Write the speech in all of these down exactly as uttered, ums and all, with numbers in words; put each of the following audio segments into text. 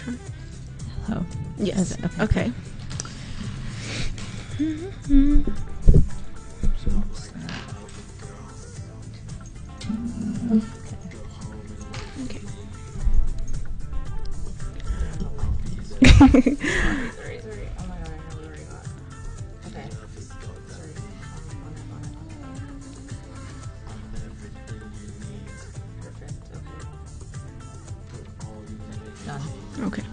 turn. Oh. Yes. Okay. Okay. Mm-hmm. Okay. Okay.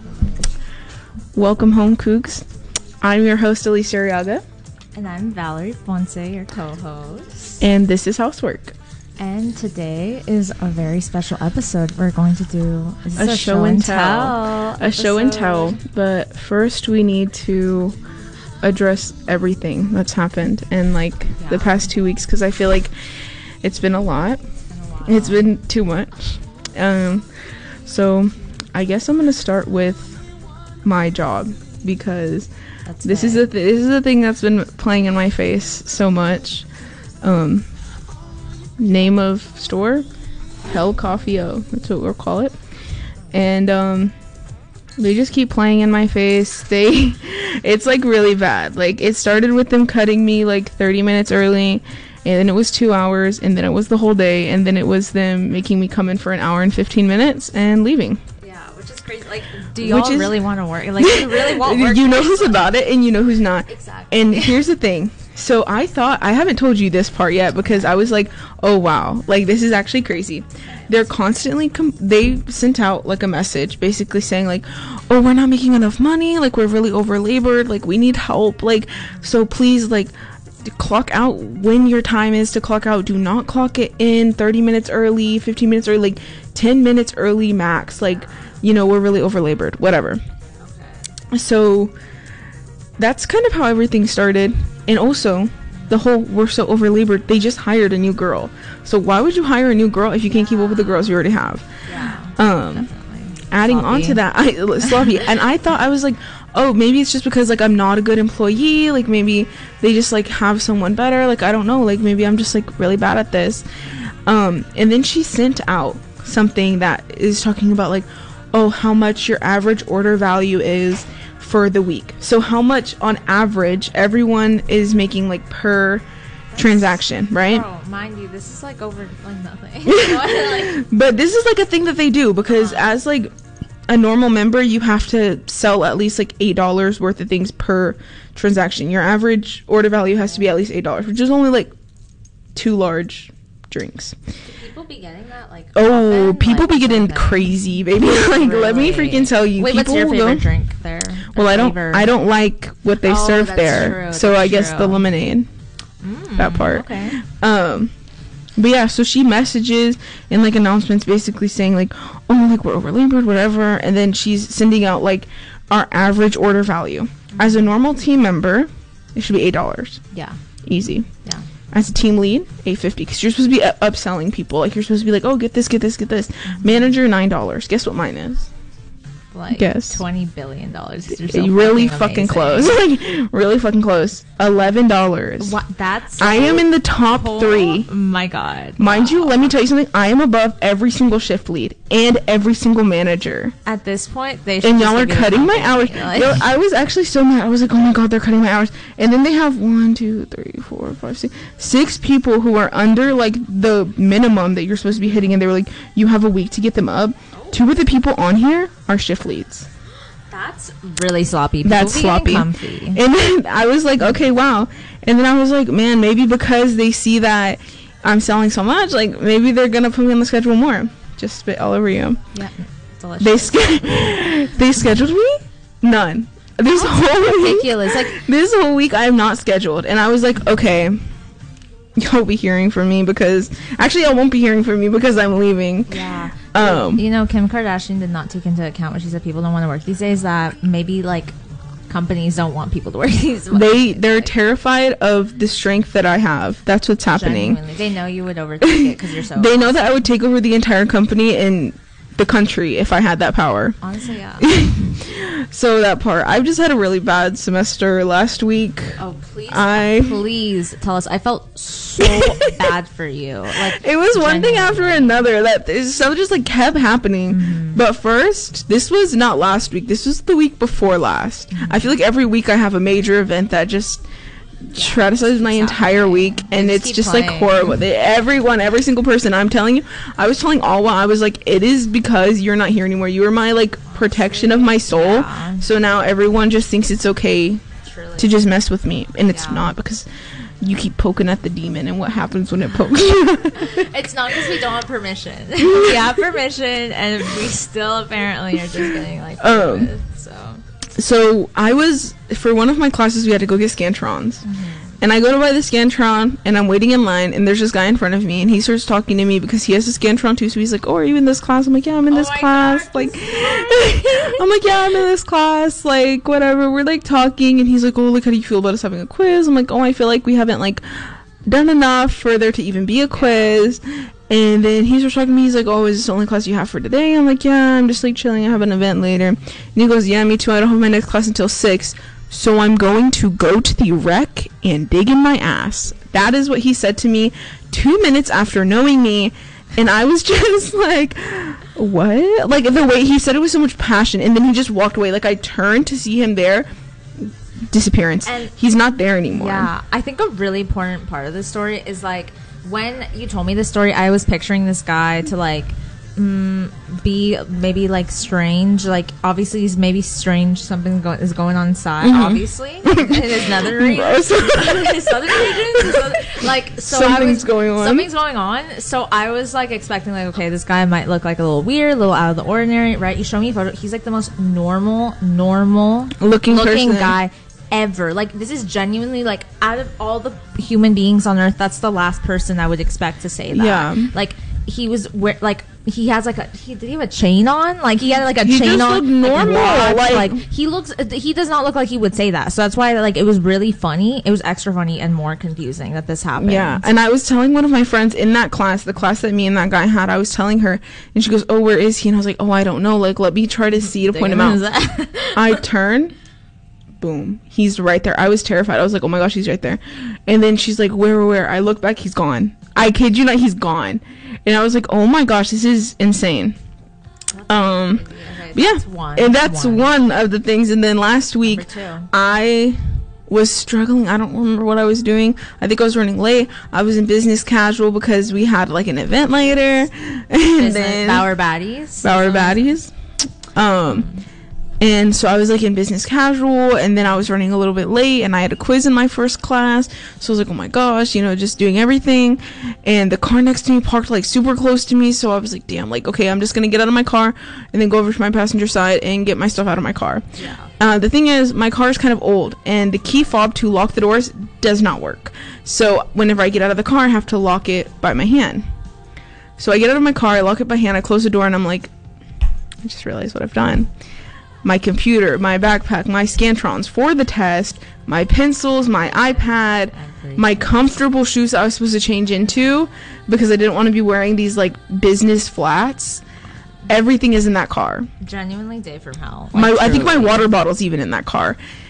Welcome home, Cougs. I'm your host, Elise Arriaga. And I'm Valerie Ponce, your co-host. And this is Housework. And today is a very special episode. We're going to do a, a show, show and tell. tell a show and tell. But first, we need to address everything that's happened in like yeah. the past two weeks because I feel like it's been a lot. It's been, a while. It's been too much. Um, so I guess I'm gonna start with my job because that's this fair. is the th- this is the thing that's been playing in my face so much. Um. Name of store, Hell Coffee O. That's what we'll call it. And um, they just keep playing in my face. They, it's like really bad. Like it started with them cutting me like thirty minutes early, and then it was two hours, and then it was the whole day, and then it was them making me come in for an hour and fifteen minutes and leaving. Yeah, which is crazy. Like, do y'all is, really want to work? Like, do you really want work? You know who's about it, and you know who's not. Exactly. And here's the thing. So I thought, I haven't told you this part yet because I was like, oh wow, like this is actually crazy. They're constantly, com- they sent out like a message basically saying like, oh, we're not making enough money, like we're really over labored, like we need help, like, so please like clock out when your time is to clock out. Do not clock it in thirty minutes early, fifteen minutes early, like ten minutes early max, like, you know, we're really over labored, whatever. Okay. So that's kind of how everything started. And also, the whole we're so over labored, they just hired a new girl. So why would you hire a new girl if you can't keep up with the girls you already have? Yeah, um, definitely. Adding sloppy. on to that, I, sloppy. And I thought, I was like, oh, maybe it's just because, like, I'm not a good employee. Like, maybe they just, like, have someone better. Like, I don't know. Like, maybe I'm just, like, really bad at this. Um, and then she sent out something that is talking about, like, oh, how much your average order value is for the week. So how much on average everyone is making like per That's, transaction, right? Bro, mind you, this is like over like nothing. like, but this is like a thing that they do because uh-huh. as like a normal member, you have to sell at least like eight dollars worth of things per transaction. Your average order value has to be at least eight dollars, which is only like two large drinks. People be getting that like oh often? people like, be getting something. crazy, baby. Like really? Let me freaking tell you. Wait, people what's your favorite go, drink there? Well, I don't flavor? I don't like what they oh, serve that's there. True. So that's I guess true. the lemonade. Mm, that part. Okay. Um but yeah, so she messages and like announcements basically saying like, oh, like we're over labored, whatever, and then she's sending out like our average order value. Mm-hmm. As a normal team member, it should be eight dollars. Yeah. Easy. Yeah. As a team lead, eight fifty, because you're supposed to be up- upselling people. Like, you're supposed to be like, oh, get this, get this, get this. Mm-hmm. Manager, nine dollars. Guess what mine is? Like, Guess. twenty billion dollars. So really fucking, fucking close. Like, really fucking close. eleven dollars. What? That's... I am in the top oh, three. My God. Mind wow. you, let me tell you something. I am above every single shift lead and every single manager. At this point, they should And y'all are cutting my hours. Like, Yo, I was actually so mad. I was like, oh my God, they're cutting my hours. And then they have one, two, three, four, five, six, six people who are under like the minimum that you're supposed to be hitting. And they were like, you have a week to get them up. Oh. Two of the people on here are shift leads. That's really sloppy. People That's sloppy. Comfy. And then I was like, okay, wow. And then I was like, man, maybe because they see that I'm selling so much, like maybe they're gonna put me on the schedule more. Just spit all over you. Yeah, delicious. They sch- they scheduled me? None. This That's whole ridiculous. week, like this whole week I am not scheduled, and I was like, okay, you'll be hearing from me because actually I won't be hearing from me because I'm leaving. Yeah. Um, you know, Kim Kardashian did not take into account when she said people don't want to work these days that maybe like companies don't want people to work these days. They they're like, terrified of the strength that I have. That's what's happening. Genuinely. They know you would overtake it because you're so. They know that I would take over the entire company and the country if I had that power. Honestly, yeah. So that part, I've just had a really bad semester last week. Oh, please, I please tell us. I felt so bad for you. Like, it was one thing after genuinely. another that this stuff just like kept happening. Mm-hmm. But first, this was not last week. This was the week before last. Mm-hmm. I feel like every week I have a major event that just traumatizes my entire week, and Just it's keep just playing. like horrible. They, everyone, every single person. I'm telling you, I was telling Alwa, I was like, it is because you're not here anymore. You are my like protection of my soul. Yeah. So now everyone just thinks it's okay Truly. to just mess with me, and it's Yeah. not, because you keep poking at the demon, and what happens when it pokes you? It's not because we don't have permission. We have permission, and we still apparently are just getting like Um, with, so. So I was, for one of my classes, we had to go get Scantrons. Mm-hmm. And I go to buy the Scantron, and I'm waiting in line, and there's this guy in front of me, and he starts talking to me because he has a Scantron too. So he's like, "Oh, are you in this class?" I'm like, "Yeah, I'm in Oh this my class." God, Like, I'm like, "Yeah, I'm in this class." Like, whatever. We're like talking, and he's like, "Oh, like, how do you feel about us having a quiz?" I'm like, "Oh, I feel like we haven't like done enough for there to even be a quiz." And then he starts talking to me. He's like, "Oh, is this the only class you have for today?" I'm like, "Yeah, I'm just like chilling. I have an event later." And he goes, "Yeah, me too. I don't have my next class until six. So I'm going to go to the rec and dig in my ass." That is what he said to me two minutes after knowing me. And I was just like, what? Like, the way he said it with so much passion. And then he just walked away. Like, I turned to see him there. Disappearance. And- He's not there anymore. Yeah, I think a really important part of this story is like when you told me this story, I was picturing this guy to like mm, be maybe like strange. Like obviously he's maybe strange. Something go- is going on inside. Mhm. Obviously, in his nether regions, his southern regions. His southern, like so, I Something's was, going on. Something's going on. So I was like expecting like, okay, this guy might look like a little weird, a little out of the ordinary, right? You show me a photo. He's like the most normal, normal Looking, looking person. guy ever. Like this is genuinely like out of all the human beings on earth, that's the last person I would expect to say that. Yeah. Like he was wear- like he has like a he did he have a chain on? Like he had like a He chain just on. looked normal, watch, like- like he looks he does not look like he would say that. So that's why like it was really funny. It was extra funny and more confusing that this happened. Yeah, and I was telling one of my friends in that class, the class that me and that guy had, I was telling her, and she goes, "Oh, where is he?" And I was like, "Oh, I don't know. Like, let me try to see to point him out." I turn, boom, he's right there. I was terrified. I was like, "Oh my gosh, he's right there." And then she's like, "Where, where, where?" I look back, he's gone. I kid you not, he's gone. And I was like, "Oh my gosh, this is insane." Um, Okay, but yeah, that's one. and that's one. one of the things. And then last week, Number two. I was struggling. I don't remember what I was doing. I think I was running late. I was in business casual because we had like an event later. And Business- then Bauer Baddies. Bauer Baddies. Um, and so I was like in business casual, and then I was running a little bit late, and I had a quiz in my first class. So I was like, oh my gosh, you know, just doing everything. And the car next to me parked like super close to me. So I was like, damn, like, okay, I'm just going to get out of my car and then go over to my passenger side and get my stuff out of my car. Yeah. Uh, the thing is, my car is kind of old, and the key fob to lock the doors does not work. So whenever I get out of the car, I have to lock it by my hand. So I get out of my car, I lock it by hand, I close the door, and I'm like, I just realized what I've done. My computer, my backpack, my Scantrons for the test, my pencils, my iPad, Everything. my comfortable shoes I was supposed to change into because I didn't want to be wearing these like business flats. Everything is in that car. Genuinely day from hell. My, Like, I think my truly. water bottle's even in that car.